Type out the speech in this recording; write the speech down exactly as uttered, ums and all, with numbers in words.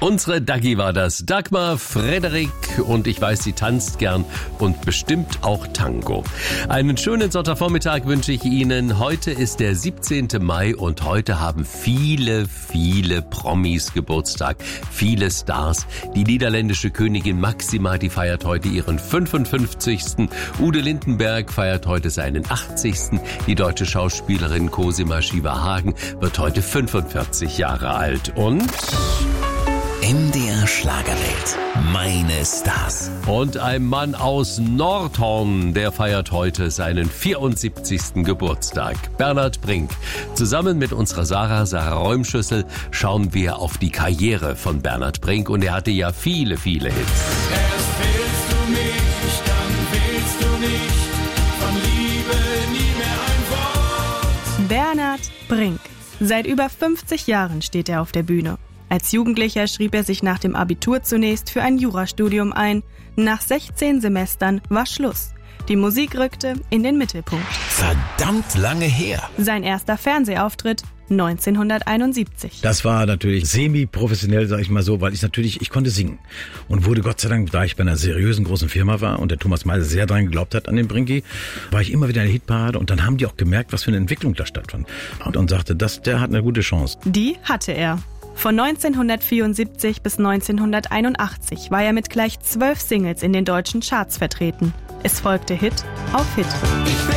Unsere Daggy war das. Dagmar Frederik, und ich weiß, sie tanzt gern und bestimmt auch Tango. Einen schönen Sonntagvormittag wünsche ich Ihnen. Heute ist der siebzehnten Mai und heute haben viele, viele Promis Geburtstag. Viele Stars. Die niederländische Königin Maxima, die feiert heute ihren fünfundfünfzigsten Ude Lindenberg feiert heute seinen achtzigsten Die deutsche Schauspielerin Cosima Shiva Hagen wird heute fünfundvierzig Jahre alt. Und M D R Schlagerwelt. Meine Stars. Und ein Mann aus Nordhorn, der feiert heute seinen vierundsiebzigsten Geburtstag. Bernhard Brink. Zusammen mit unserer Sarah, Sarah Räumschüssel, schauen wir auf die Karriere von Bernhard Brink. Und er hatte ja viele, viele Hits. Erst willst du mich, dann willst du nicht, von Liebe nie mehr ein Wort. Bernhard Brink. Seit über fünfzig Jahren steht er auf der Bühne. Als Jugendlicher schrieb er sich nach dem Abitur zunächst für ein Jurastudium ein. Nach sechzehn Semestern war Schluss. Die Musik rückte in den Mittelpunkt. Verdammt lange her. Sein erster Fernsehauftritt neunzehnhunderteinundsiebzig. Das war natürlich semi-professionell, sag ich mal so, weil ich natürlich, ich konnte singen. Und wurde Gott sei Dank, da ich bei einer seriösen großen Firma war und der Thomas Meise sehr dran geglaubt hat an den Brinki, war ich immer wieder in der Hitparade und dann haben die auch gemerkt, was für eine Entwicklung da stattfand. Und, und sagte, das, der hat eine gute Chance. Die hatte er. Von neunzehnhundertvierundsiebzig bis neunzehnhunderteinundachtzig war er mit gleich zwölf Singles in den deutschen Charts vertreten. Es folgte Hit auf Hit. Ich